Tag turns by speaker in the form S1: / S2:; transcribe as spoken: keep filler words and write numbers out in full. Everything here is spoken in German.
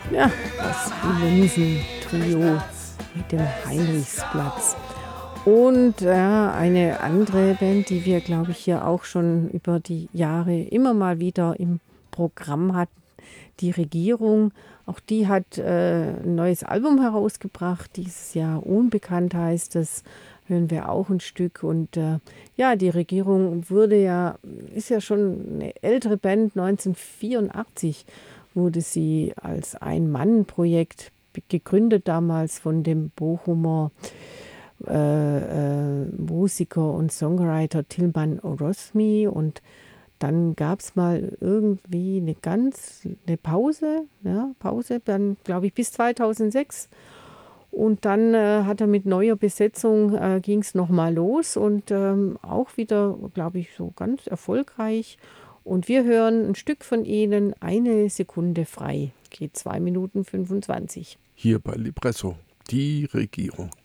S1: Ja, das Linsen-Trio mit dem Heinrichsplatz. Und ja, eine andere Band, die wir, glaube ich, hier auch schon über die Jahre immer mal wieder im Programm hatten, die Regierung. Auch die hat äh, ein neues Album herausgebracht. Dieses Jahr Unbekannt heißt es. Hören wir auch ein Stück. Und äh, ja, die Regierung wurde ja, ist ja schon eine ältere Band. neunzehnhundertvierundachtzig wurde sie als Ein-Mann-Projekt gegründet, damals von dem Bochumer äh, äh, Musiker und Songwriter Tilman Orosmi. Und dann gab es mal irgendwie eine ganz eine Pause, ja, Pause, dann glaube ich bis zweitausendsechs. Und dann äh, hat er mit neuer Besetzung äh, ging es nochmal los und ähm, auch wieder, glaube ich, so ganz erfolgreich. Und wir hören ein Stück von ihnen, eine Sekunde frei, geht zwei Minuten fünfundzwanzig.
S2: Hier bei Lipresso, die Regierung.